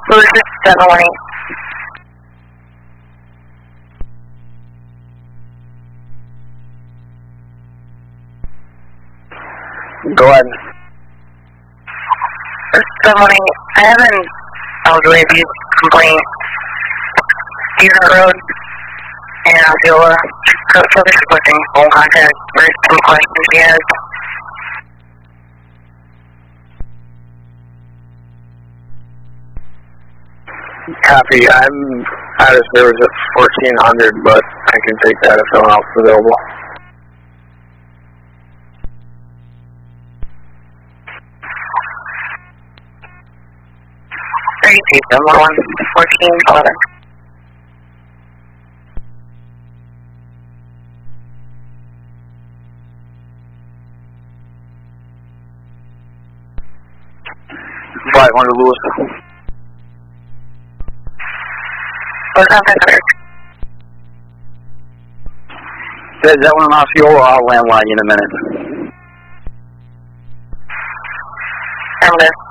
Louis 718. Go ahead. 718. I have an elderly abuse complaint. Deer Road and Osceola. Code for requesting phone contact for some questions he has. Copy. I'm out of service at 1400, but I can take that if someone else is available. $32, 1411. Flight 1 to Louisville. What's up, Eric? Says that one on Osceola, I'll landline you in a minute. I'm good.